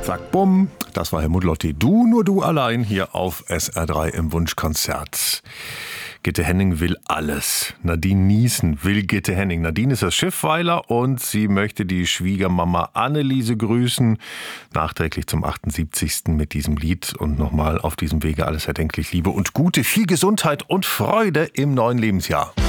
Zack, bumm. Das war Helmut Lotti. Du, nur du allein hier auf SR3 im Wunschkonzert. Gitte Henning will alles. Nadine Niesen will Gitte Henning. Nadine ist das Schiffweiler und sie möchte die Schwiegermama Anneliese grüßen. Nachträglich zum 78. mit diesem Lied. Und nochmal auf diesem Wege alles erdenklich Liebe und Gute, viel Gesundheit und Freude im neuen Lebensjahr.